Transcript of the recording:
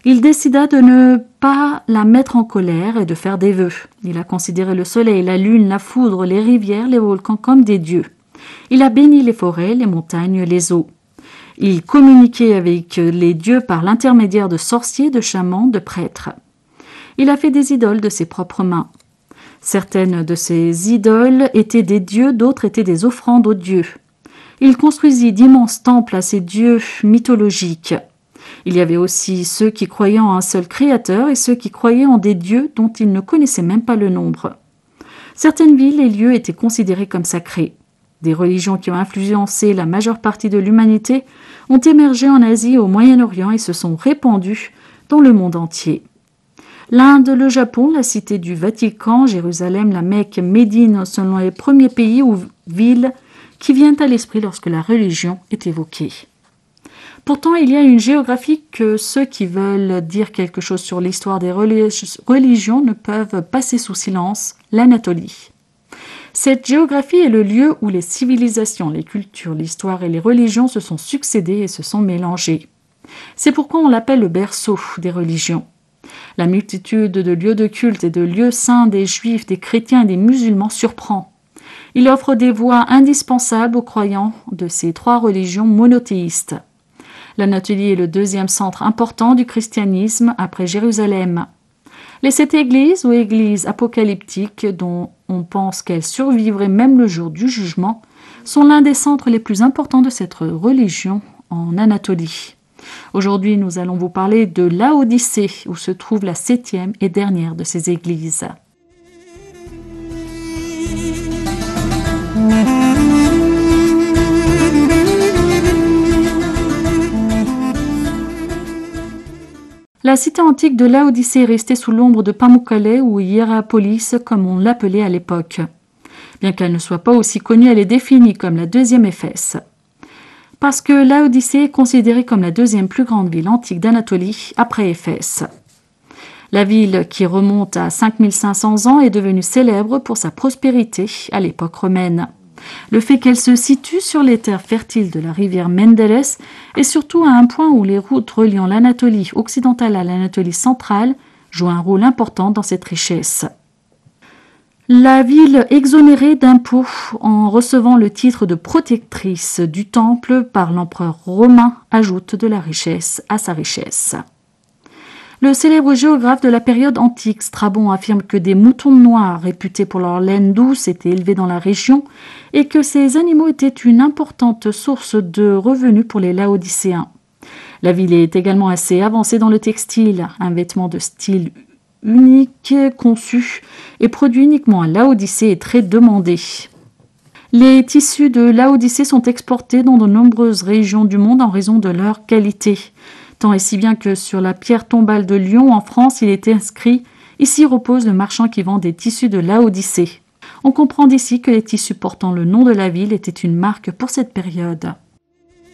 Il décida de ne pas la mettre en colère et de faire des vœux. Il a considéré le soleil, la lune, la foudre, les rivières, les volcans comme des dieux. Il a béni les forêts, les montagnes, les eaux. Il communiquait avec les dieux par l'intermédiaire de sorciers, de chamans, de prêtres. Il a fait des idoles de ses propres mains. Certaines de ces idoles étaient des dieux, d'autres étaient des offrandes aux dieux. Il construisit d'immenses temples à ces dieux mythologiques. Il y avait aussi ceux qui croyaient en un seul créateur et ceux qui croyaient en des dieux dont ils ne connaissaient même pas le nombre. Certaines villes et lieux étaient considérés comme sacrés. Des religions qui ont influencé la majeure partie de l'humanité ont émergé en Asie et au Moyen-Orient et se sont répandues dans le monde entier. L'Inde, le Japon, la cité du Vatican, Jérusalem, la Mecque, Médine sont les premiers pays ou villes qui viennent à l'esprit lorsque la religion est évoquée. Pourtant, il y a une géographie que ceux qui veulent dire quelque chose sur l'histoire des religions ne peuvent passer sous silence, l'Anatolie. Cette géographie est le lieu où les civilisations, les cultures, l'histoire et les religions se sont succédées et se sont mélangées. C'est pourquoi on l'appelle le berceau des religions. La multitude de lieux de culte et de lieux saints des juifs, des chrétiens et des musulmans surprend. Il offre des voies indispensables aux croyants de ces trois religions monothéistes. L'Anatolie est le deuxième centre important du christianisme après Jérusalem. Les 7 églises ou églises apocalyptiques, dont on pense qu'elles survivraient même le jour du jugement, sont l'un des centres les plus importants de cette religion en Anatolie. Aujourd'hui, nous allons vous parler de Laodicée, où se trouve la 7e et dernière de ces églises. La cité antique de Laodicée est restée sous l'ombre de Pamukkale ou Hiérapolis, comme on l'appelait à l'époque. Bien qu'elle ne soit pas aussi connue, elle est définie comme la deuxième Éphèse. Parce que Laodicée est considérée comme la deuxième plus grande ville antique d'Anatolie après Éphèse. La ville, qui remonte à 5500 ans, est devenue célèbre pour sa prospérité à l'époque romaine. Le fait qu'elle se situe sur les terres fertiles de la rivière Menderes et surtout à un point où les routes reliant l'Anatolie occidentale à l'Anatolie centrale jouent un rôle important dans cette richesse. La ville exonérée d'impôts en recevant le titre de protectrice du temple par l'empereur romain ajoute de la richesse à sa richesse. Le célèbre géographe de la période antique, Strabon, affirme que des moutons noirs, réputés pour leur laine douce, étaient élevés dans la région et que ces animaux étaient une importante source de revenus pour les Laodicéens. La ville est également assez avancée dans le textile, un vêtement de style unique, conçu et produit uniquement à Laodicée est très demandé. Les tissus de Laodicée sont exportés dans de nombreuses régions du monde en raison de leur qualité. Tant et si bien que sur la pierre tombale de Lyon, en France, il est inscrit « Ici repose le marchand qui vend des tissus de Laodicée ». On comprend d'ici que les tissus portant le nom de la ville étaient une marque pour cette période.